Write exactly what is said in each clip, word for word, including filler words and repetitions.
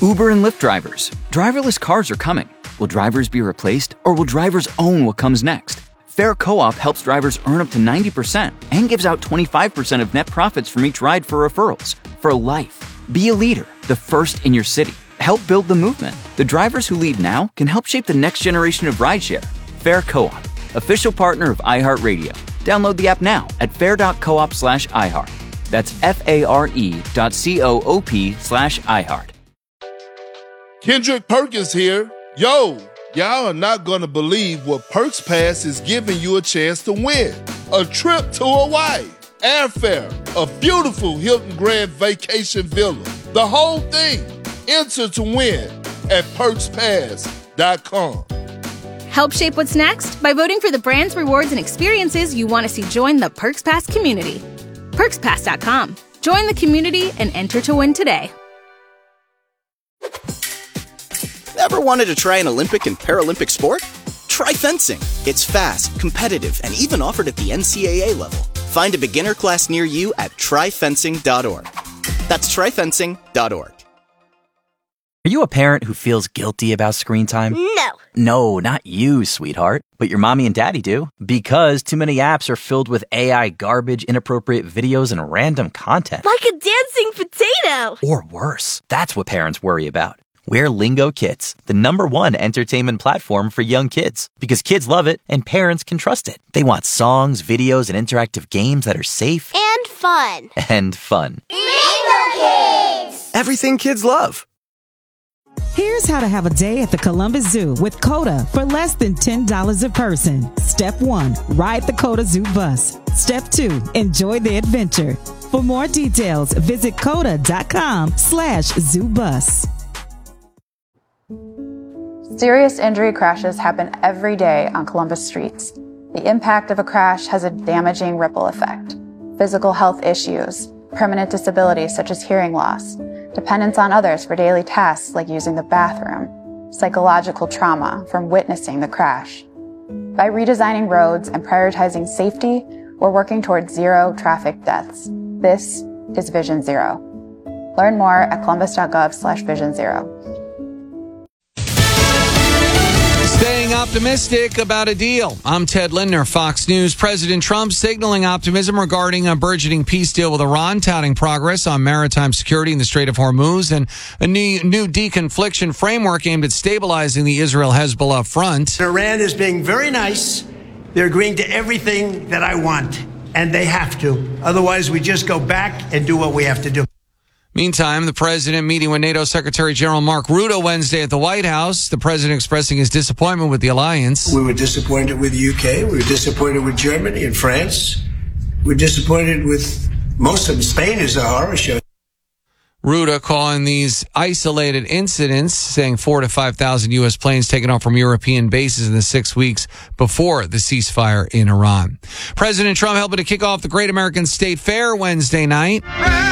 Uber and Lyft drivers. Driverless cars are coming. Will drivers be replaced, or will drivers own what comes next? Fair Co-op helps drivers earn up to ninety percent and gives out twenty-five percent of net profits from each ride for referrals. For life. Be a leader, the first in your city. Help build the movement. The drivers who lead now can help shape the next generation of rideshare. Fair Co-op, official partner of iHeartRadio. Download the app now at fair.coop slash iHeart. That's F-A-R-E dot C-O-O-P slash iHeart. Kendrick Perkins here. Yo, y'all are not gonna believe what Perks Pass is giving you a chance to win. A trip to Hawaii, airfare, a beautiful Hilton Grand Vacation Villa. The whole thing. Enter to win at perks pass dot com. Help shape what's next by voting for the brands, rewards, and experiences you want to see join the Perks Pass community. perks pass dot com. Join the community and enter to win today. Ever wanted to try an Olympic and Paralympic sport? Try fencing. It's fast, competitive, and even offered at the N C A A level. Find a beginner class near you at try fencing dot org. That's try fencing dot org. Are you a parent who feels guilty about screen time? No. No, not you, sweetheart. But your mommy and daddy do. Because too many apps are filled with A I garbage, inappropriate videos, and random content. Like a dancing potato. Or worse. That's what parents worry about. We're Lingo Kids, the number one entertainment platform for young kids. Because kids love it and parents can trust it. They want songs, videos, and interactive games that are safe. And fun. And fun. Lingo Kids! Everything kids love. Here's how to have a day at the Columbus Zoo with COTA for less than ten dollars a person. Step one, ride the COTA Zoo bus. Step two, enjoy the adventure. For more details, visit coda.com slash zoo bus. Serious injury crashes happen every day on Columbus streets. The impact of a crash has a damaging ripple effect. Physical health issues, permanent disabilities such as hearing loss, dependence on others for daily tasks like using the bathroom, psychological trauma from witnessing the crash. By redesigning roads and prioritizing safety, we're working towards zero traffic deaths. This is Vision Zero. Learn more at columbus.gov slash vision zero. Staying optimistic about a deal. I'm Ted Lindner, Fox News. President Trump signaling optimism regarding a burgeoning peace deal with Iran, touting progress on maritime security in the Strait of Hormuz and a new, new deconfliction framework aimed at stabilizing the Israel-Hezbollah front. Iran is being very nice. They're agreeing to everything that I want, and they have to. Otherwise, we just go back and do what we have to do. Meantime, the president meeting with NATO Secretary General Mark Rutte Wednesday at the White House. The president expressing his disappointment with the alliance. We were disappointed with the U K. We were disappointed with Germany and France. We were disappointed with most of them. Spain is a horror show. Rutte calling these isolated incidents, saying four to five thousand U S planes taken off from European bases in the six weeks before the ceasefire in Iran. President Trump helping to kick off the Great American State Fair Wednesday night.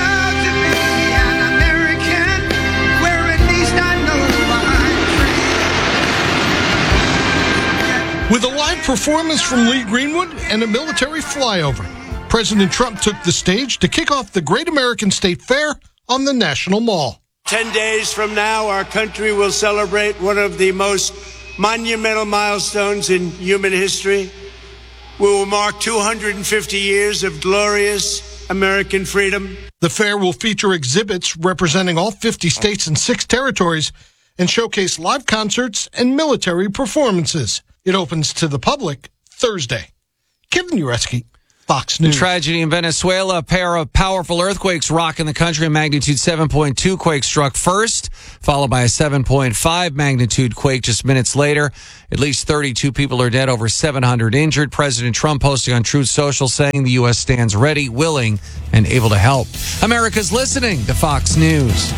With a live performance from Lee Greenwood and a military flyover, President Trump took the stage to kick off the Great American State Fair on the National Mall. Ten days from now, our country will celebrate one of the most monumental milestones in human history. We will mark two hundred fifty years of glorious American freedom. The fair will feature exhibits representing all fifty states and six territories and showcase live concerts and military performances. It opens to the public Thursday. Kevin Ureski, Fox News. The tragedy in Venezuela, a pair of powerful earthquakes rocking the country. A magnitude seven point two quake struck first, followed by a seven point five magnitude quake just minutes later. At least thirty-two people are dead, over seven hundred injured. President Trump posting on Truth Social saying the U S stands ready, willing, and able to help. America's listening to Fox News.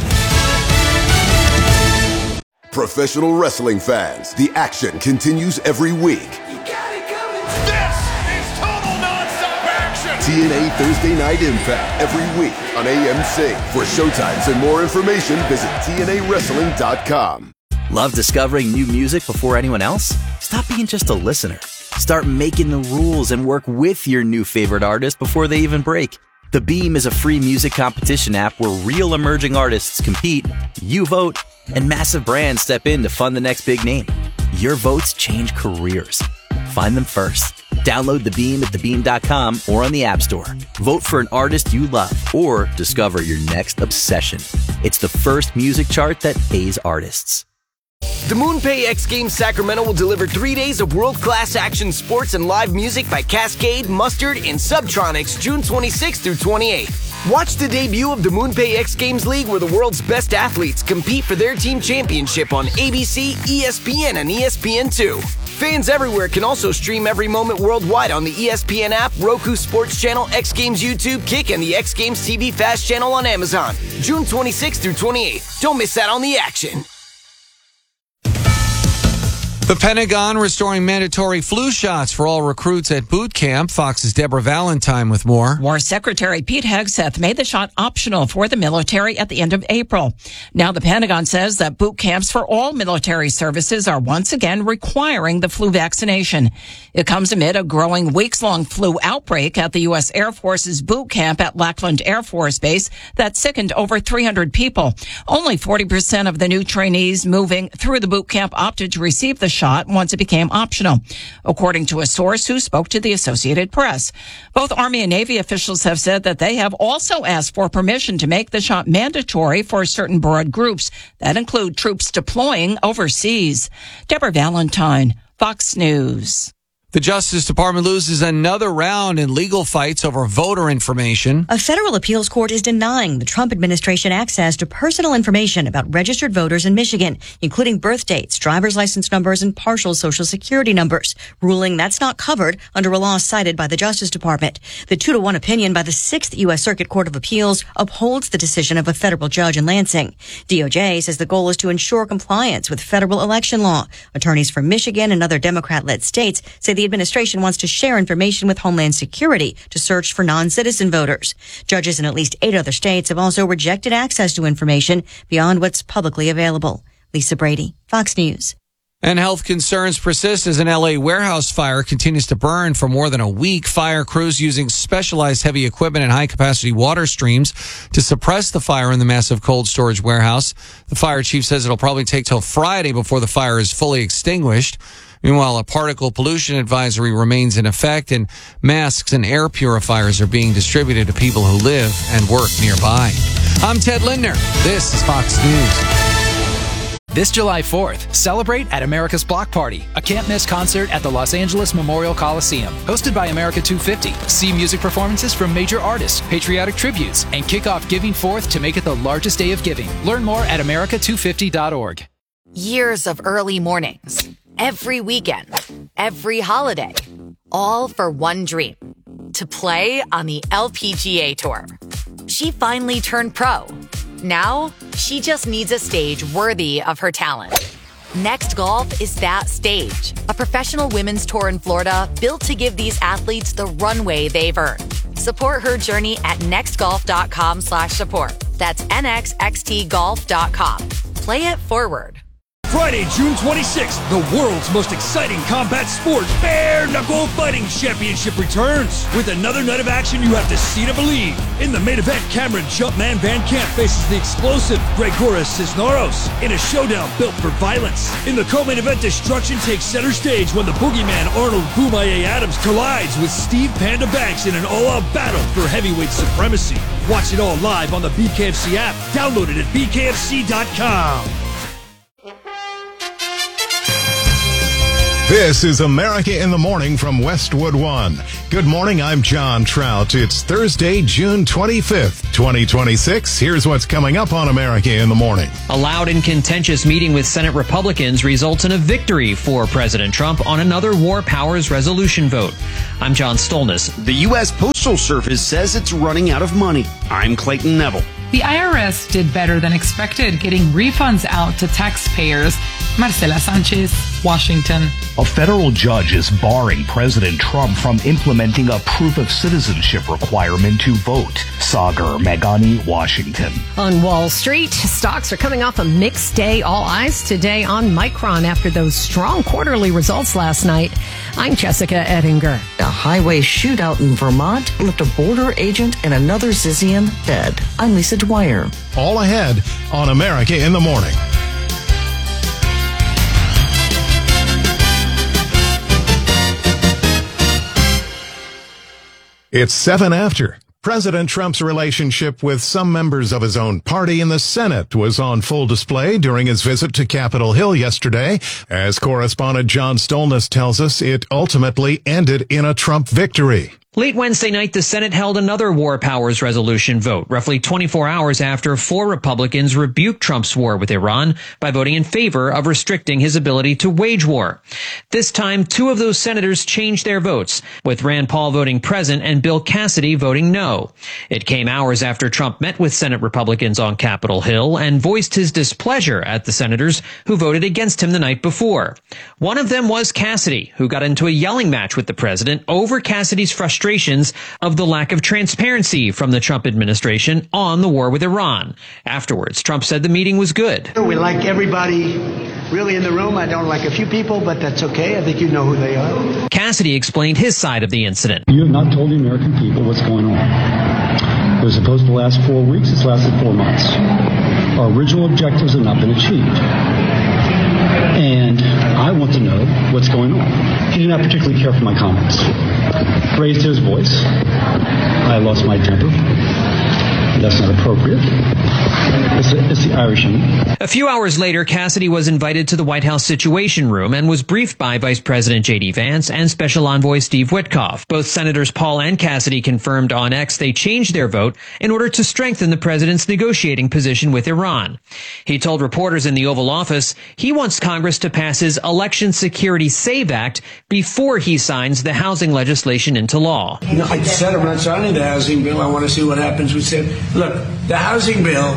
Professional wrestling fans, the action continues every week. You got it coming. This is total nonstop action. T N A Thursday Night Impact every week on A M C. For showtimes and more information, visit T N A wrestling dot com. Love discovering new music before anyone else? Stop being just a listener. Start making the rules and work with your new favorite artist before they even break. The Beam is a free music competition app where real emerging artists compete, you vote, And massive brands step in to fund the next big name. Your votes change careers. Find them first. Download The Beam at the beam dot com or on the App Store. Vote for an artist you love or discover your next obsession. It's the first music chart that pays artists. The MoonPay X Games Sacramento will deliver three days of world-class action sports and live music by Cascade, Mustard, and Subtronics June twenty-sixth through twenty-eighth. Watch the debut of the MoonPay X Games League where the world's best athletes compete for their team championship on A B C, E S P N, and E S P N two. Fans everywhere can also stream every moment worldwide on the E S P N app, Roku Sports Channel, X Games YouTube, Kick, and the X Games T V Fast channel on Amazon. June twenty-sixth through twenty-eighth. Don't miss out on the action. The Pentagon restoring mandatory flu shots for all recruits at boot camp. Fox's Deborah Valentine with more. War Secretary Pete Hegseth made the shot optional for the military at the end of April. Now the Pentagon says that boot camps for all military services are once again requiring the flu vaccination. It comes amid a growing weeks-long flu outbreak at the U S Air Force's boot camp at Lackland Air Force Base that sickened over three hundred people. Only forty percent of the new trainees moving through the boot camp opted to receive the shot once it became optional, according to a source who spoke to the Associated Press. Both Army and Navy officials have said that they have also asked for permission to make the shot mandatory for certain broad groups that include troops deploying overseas. Deborah Valentine, Fox News. The Justice Department loses another round in legal fights over voter information. A federal appeals court is denying the Trump administration access to personal information about registered voters in Michigan, including birth dates, driver's license numbers, and partial social security numbers, ruling that's not covered under a law cited by the Justice Department. The two to one opinion by the Sixth U S Circuit Court of Appeals upholds the decision of a federal judge in Lansing. D O J says the goal is to ensure compliance with federal election law. Attorneys from Michigan and other Democrat-led states say the administration wants to share information with Homeland Security to search for non-citizen voters. Judges in at least eight other states have also rejected access to information beyond what's publicly available. Lisa Brady, Fox News. And health concerns persist as an L A warehouse fire continues to burn for more than a week. Fire crews using specialized heavy equipment and high-capacity water streams to suppress the fire in the massive cold storage warehouse. The fire chief says it'll probably take till Friday before the fire is fully extinguished. Meanwhile, a particle pollution advisory remains in effect, and masks and air purifiers are being distributed to people who live and work nearby. I'm Ted Lindner. This is Fox News. This July fourth, celebrate at America's Block Party, a can't-miss concert at the Los Angeles Memorial Coliseum. Hosted by America two fifty. See music performances from major artists, patriotic tributes, and kick off Giving Fourth to make it the largest day of giving. Learn more at america two fifty dot org. Years of early mornings, every weekend, every holiday, all for one dream, to play on the L P G A Tour. She finally turned pro. Now, she just needs a stage worthy of her talent. Next Golf is that stage, a professional women's tour in Florida built to give these athletes the runway they've earned. Support her journey at nextgolf.com slash support. That's N X X T golf dot com. Play it forward. Friday, June twenty-sixth, the world's most exciting combat sport, Bare Knuckle Fighting Championship returns. With another night of action you have to see to believe. In the main event, Cameron Jumpman Van Camp faces the explosive Gregoras Cisneros in a showdown built for violence. In the co-main event, destruction takes center stage when the boogeyman Arnold Boomaye Adams collides with Steve Panda Banks in an all-out battle for heavyweight supremacy. Watch it all live on the B K F C app. Download it at b k f c dot com. This is America in the Morning from Westwood One. Good morning, I'm John Trout. It's Thursday, June twenty-fifth, twenty twenty-six. Here's what's coming up on America in the Morning. A loud and contentious meeting with Senate Republicans results in a victory for President Trump on another war powers resolution vote. I'm John Stolness. The U S Postal Service says it's running out of money. I'm Clayton Neville. The I R S did better than expected, getting refunds out to taxpayers. Marcela Sanchez, Washington. A federal judge is barring President Trump from implementing a proof of citizenship requirement to vote. Sagar Meghani, Washington. On Wall Street, stocks are coming off a mixed day. All eyes today on Micron after those strong quarterly results last night. I'm Jessica Ettinger. A highway shootout in Vermont left a border agent and another Zizian dead. I'm Lisa Dwyer. All ahead on America in the Morning. It's seven after. President Trump's relationship with some members of his own party in the Senate was on full display during his visit to Capitol Hill yesterday. As correspondent John Stolness tells us, it ultimately ended in a Trump victory. Late Wednesday night, the Senate held another war powers resolution vote, roughly twenty-four hours after four Republicans rebuked Trump's war with Iran by voting in favor of restricting his ability to wage war. This time, two of those senators changed their votes, with Rand Paul voting present and Bill Cassidy voting no. It came hours after Trump met with Senate Republicans on Capitol Hill and voiced his displeasure at the senators who voted against him the night before. One of them was Cassidy, who got into a yelling match with the president over Cassidy's frustration of the lack of transparency from the Trump administration on the war with Iran. Afterwards, Trump said the meeting was good. We like everybody really in the room. I don't like a few people, but that's okay. I think you know who they are. Cassidy explained his side of the incident. You have not told the American people what's going on. It was supposed to last four weeks. It's lasted four months. Our original objectives have not been achieved. And I want to know what's going on. He did not particularly care for my comments. Raised his voice. I lost my temper. That's not appropriate. It's, a, it's the Irish in me. A few hours later, Cassidy was invited to the White House Situation Room and was briefed by Vice President J D Vance and Special Envoy Steve Witkoff. Both Senators Paul and Cassidy confirmed on X they changed their vote in order to strengthen the president's negotiating position with Iran. He told reporters in the Oval Office he wants Congress to pass his Election Security SAVE Act before he signs the housing legislation into law. You know, I said I'm not signing the housing bill. I want to see what happens. We said, look, the housing bill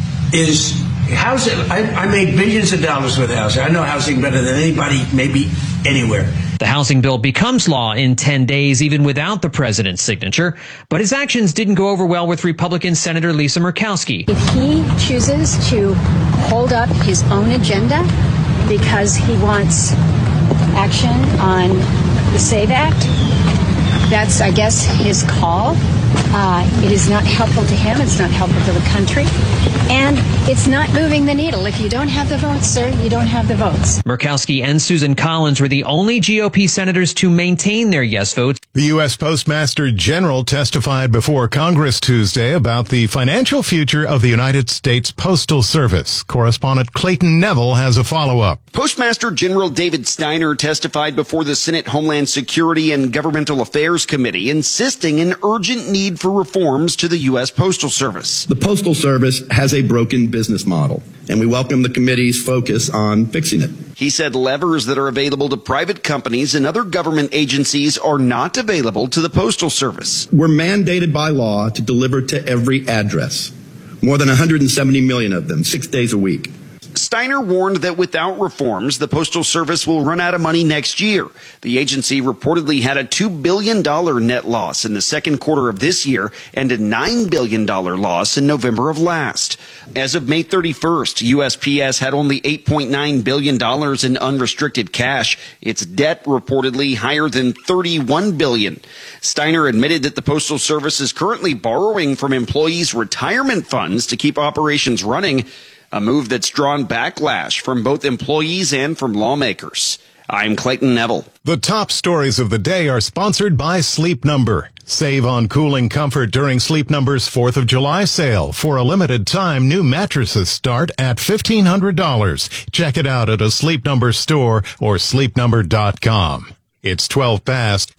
is housing. I, I made billions of dollars with housing. I know housing better than anybody, maybe anywhere. The housing bill becomes law in ten days, even without the president's signature. But his actions didn't go over well with Republican Senator Lisa Murkowski. If he chooses to hold up his own agenda because he wants action on the SAVE Act, that's, I guess, his call. Uh, it is not helpful to him. It's not helpful to the country. And it's not moving the needle. If you don't have the votes, sir, you don't have the votes. Murkowski and Susan Collins were the only G O P senators to maintain their yes votes. The U S Postmaster General testified before Congress Tuesday about the financial future of the United States Postal Service. Correspondent Clayton Neville has a follow-up. Postmaster General David Steiner testified before the Senate Homeland Security and Governmental Affairs Committee, insisting an urgent need for reforms to the U S Postal Service. The Postal Service has a broken business model, and we welcome the committee's focus on fixing it. He said levers that are available to private companies and other government agencies are not available to the Postal Service. We're mandated by law to deliver to every address, more than one hundred seventy million of them, six days a week. Steiner warned that without reforms, the Postal Service will run out of money next year. The agency reportedly had a two billion dollars net loss in the second quarter of this year and a nine billion dollars loss in November of last. As of May thirty-first, U S P S had only eight point nine billion dollars in unrestricted cash. Its debt reportedly higher than thirty-one billion dollars. Steiner admitted that the Postal Service is currently borrowing from employees' retirement funds to keep operations running, a move that's drawn backlash from both employees and from lawmakers. I'm Clayton Neville. The top stories of the day are sponsored by Sleep Number. Save on cooling comfort during Sleep Number's fourth of July sale. For a limited time, new mattresses start at fifteen hundred dollars. Check it out at a Sleep Number store or sleep number dot com. It's twelve past.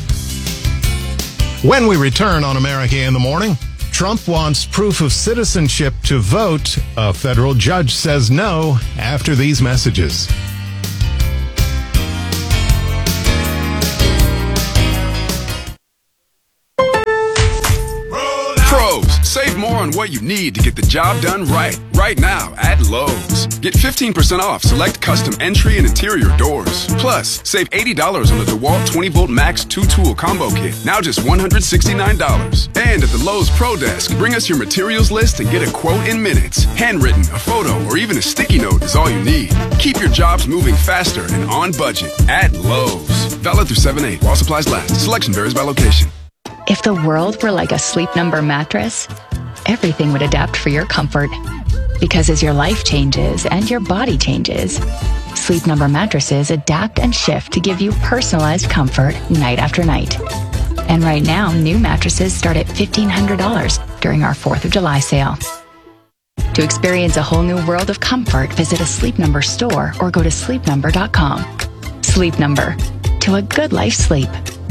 When we return on America in the Morning, Trump wants proof of citizenship to vote. A federal judge says no after these messages. Pros, save more on what you need to get the job done right. Right now at Lowe's. Get fifteen percent off select custom entry and interior doors. Plus, save eighty dollars on the DeWalt twenty volt Max two tool combo kit. Now just one hundred sixty-nine dollars. And at the Lowe's Pro Desk, bring us your materials list and get a quote in minutes. Handwritten, a photo, or even a sticky note is all you need. Keep your jobs moving faster and on budget at Lowe's. Valid through seven eight while supplies last. Selection varies by location. If the world were like a Sleep Number mattress, everything would adapt for your comfort. Because as your life changes and your body changes, Sleep Number mattresses adapt and shift to give you personalized comfort night after night. And right now, new mattresses start at fifteen hundred dollars during our fourth of July sale. To experience a whole new world of comfort, visit a Sleep Number store or go to sleep number dot com. Sleep Number. To a good life sleep.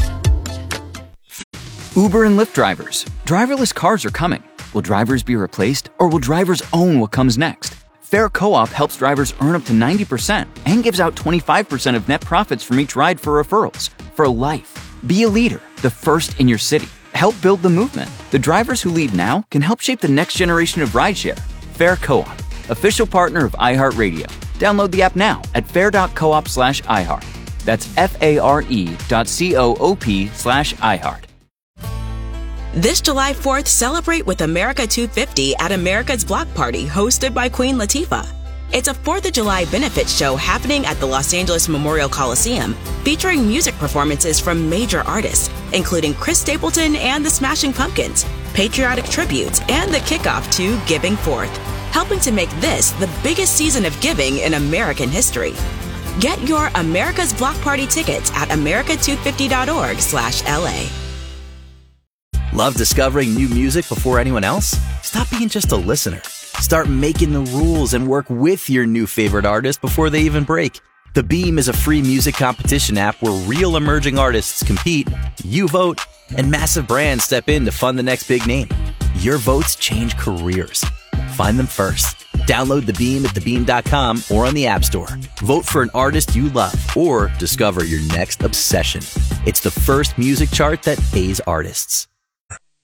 Uber and Lyft drivers. Driverless cars are coming. Will drivers be replaced, or will drivers own what comes next? Fair Co-op helps drivers earn up to ninety percent and gives out twenty-five percent of net profits from each ride for referrals. For life. Be a leader, the first in your city. Help build the movement. The drivers who lead now can help shape the next generation of rideshare. Fair Co-op, official partner of iHeartRadio. Download the app now at fair dot coop slash iHeart. That's F-A-R-E dot C-O-O-P slash iHeart. This July fourth, celebrate with America two fifty at America's Block Party, hosted by Queen Latifah. It's a fourth of July benefit show happening at the Los Angeles Memorial Coliseum, featuring music performances from major artists, including Chris Stapleton and the Smashing Pumpkins, patriotic tributes, and the kickoff to Giving Forth, helping to make this the biggest season of giving in American history. Get your America's Block Party tickets at america two fifty dot org slash L A. Love discovering new music before anyone else? Stop being just a listener. Start making the rules and work with your new favorite artist before they even break. The Beam is a free music competition app where real emerging artists compete, you vote, and massive brands step in to fund the next big name. Your votes change careers. Find them first. Download The Beam at the beam dot com or on the App Store. Vote for an artist you love or discover your next obsession. It's the first music chart that pays artists.